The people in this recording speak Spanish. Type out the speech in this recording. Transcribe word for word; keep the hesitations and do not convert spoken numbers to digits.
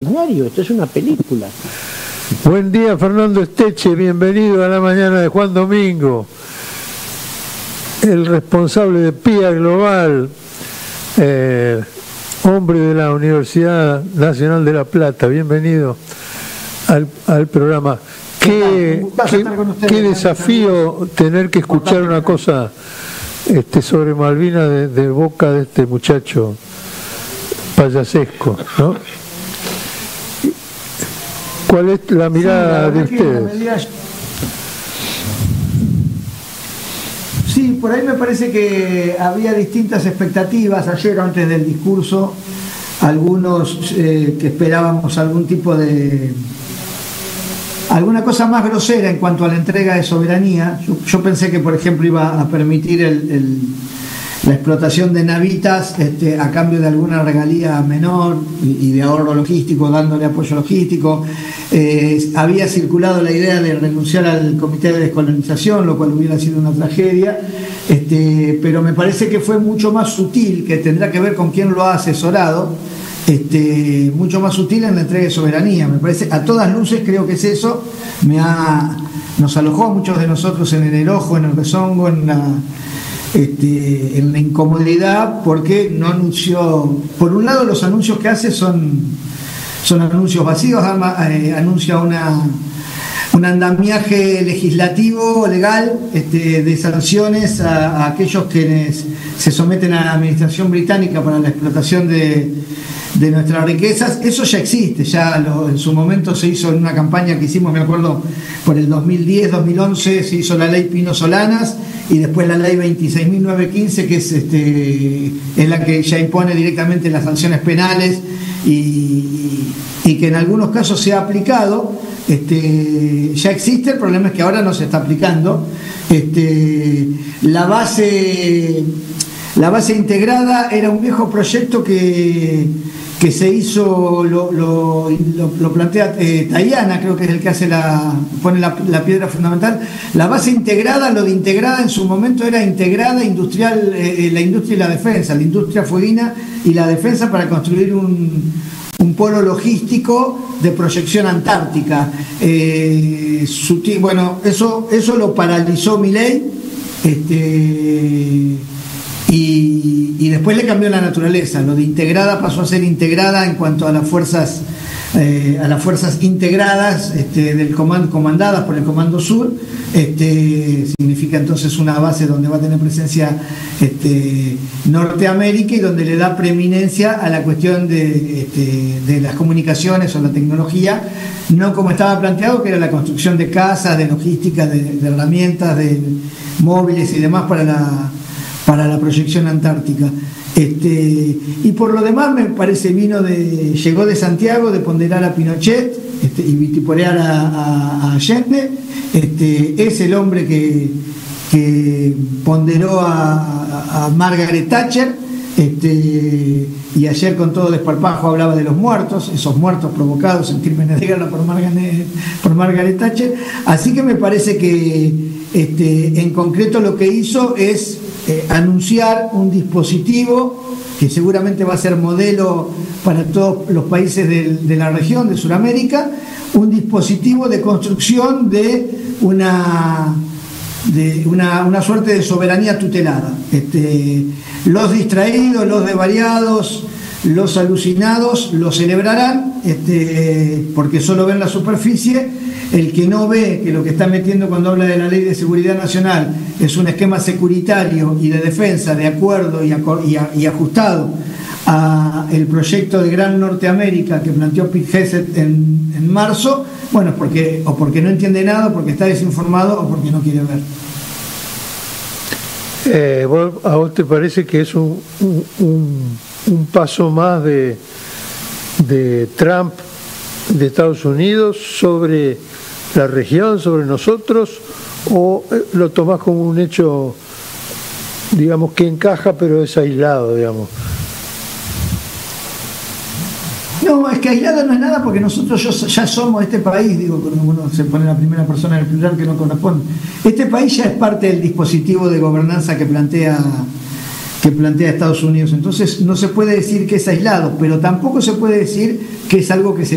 extraordinario, esto es una película. Buen día, Fernando Esteche, bienvenido a la mañana de Juan Domingo, el responsable de P I A Global, eh, hombre de la Universidad Nacional de La Plata, bienvenido al, al programa. Qué, qué, qué desafío tener que escuchar una cosa este, sobre Malvinas de, de boca de este muchacho payasesco, ¿no? ¿Cuál es la mirada sí, la de ustedes? Sí, por ahí me parece que había distintas expectativas ayer antes del discurso, algunos eh, que esperábamos algún tipo de alguna cosa más grosera en cuanto a la entrega de soberanía. Yo, yo pensé que, por ejemplo, iba a permitir el, el, la explotación de navitas este, a cambio de alguna regalía menor y, y de ahorro logístico, dándole apoyo logístico. Eh, había circulado la idea de renunciar al Comité de Descolonización, lo cual hubiera sido una tragedia, este, pero me parece que fue mucho más sutil, que tendrá que ver con quién lo ha asesorado, este, mucho más sutil en la entrega de soberanía. Me parece, a todas luces creo que es eso. Me ha, nos alojó a muchos de nosotros en el enojo, en el rezongo, en la, este, en la incomodidad, porque no anunció. Por un lado, los anuncios que hace son son anuncios vacíos, eh, anuncia una, un andamiaje legislativo, legal, este, de sanciones a, a aquellos quienes se someten a la administración británica para la explotación de, de nuestras riquezas. Eso ya existe, ya lo, en su momento se hizo en una campaña que hicimos, me acuerdo, por el dos mil diez, dos mil once, se hizo la ley Pino Solanas y después la ley veintiséis mil novecientos quince, que es, este, es la que ya impone directamente las sanciones penales y, y que en algunos casos se ha aplicado. Este, ya existe, el problema es que ahora no se está aplicando. Este, la base la base integrada era un viejo proyecto que, que se hizo, lo, lo, lo, lo plantea eh, Tayana, creo que es el que hace la pone la, la piedra fundamental. La base integrada, lo de integrada en su momento era integrada industrial, eh, la industria y la defensa, la industria fueguina y la defensa, para construir un un polo logístico de proyección antártica. Eh, su, bueno, eso, eso lo paralizó Milei, este, y, y después le cambió la naturaleza. Lo de integrada pasó a ser integrada en cuanto a las fuerzas, eh, a las fuerzas integradas, este, del comando, comandadas por el Comando Sur. Este, significa entonces una base donde va a tener presencia este, Norteamérica, y donde le da preeminencia a la cuestión de, este, de las comunicaciones o la tecnología, no como estaba planteado, que era la construcción de casas, de logística, de, de herramientas, de móviles y demás para la, para la proyección antártica. Este, y por lo demás me parece vino de, llegó de Santiago de ponderar a Pinochet este, y vitiporear a, a, a Allende. Este, es el hombre que, que ponderó a, a Margaret Thatcher, este, y ayer con todo desparpajo hablaba de los muertos, esos muertos provocados en crímenes de guerra por Margaret, por Margaret Thatcher. Así que me parece que este, en concreto lo que hizo es eh, anunciar un dispositivo que seguramente va a ser modelo para todos los países de, de la región de Sudamérica, un dispositivo de construcción de una, de una, una suerte de soberanía tutelada. Este, los distraídos, los desvariados, los alucinados lo celebrarán, este, porque solo ven la superficie. El que no ve que lo que está metiendo cuando habla de la Ley de Seguridad Nacional es un esquema securitario y de defensa de acuerdo y, y, y ajustado a el proyecto de Gran Norteamérica que planteó Pete Hegseth en, en marzo, bueno, porque, o porque no entiende nada, o porque está desinformado, o porque no quiere ver. Eh, ¿A vos te parece que es un, un, un paso más de, de Trump, de Estados Unidos, sobre la región, sobre nosotros, o lo tomás como un hecho, digamos, que encaja pero es aislado, digamos? No, es que aislado no es nada, porque nosotros ya somos este país, digo, cuando uno se pone la primera persona en el plural que no corresponde. Este país ya es parte del dispositivo de gobernanza que plantea, que plantea Estados Unidos. Entonces no se puede decir que es aislado, pero tampoco se puede decir que es algo que se